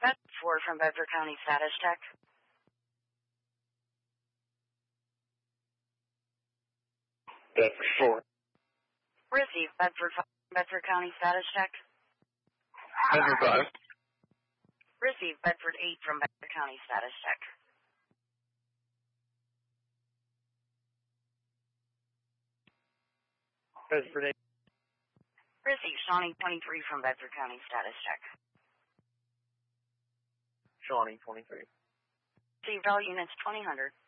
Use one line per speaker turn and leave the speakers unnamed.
Bedford 4 from Bedford County Status Check.
Bedford 4.
Receive Bedford 5 from Bedford County Status Check.
Bedford 5.
Receive Bedford 8 from Bedford County Status Check.
Bedford 8.
Receive Shawnee 23 from Bedford County Status Check.
Shawnee 23.
Received all units 2000.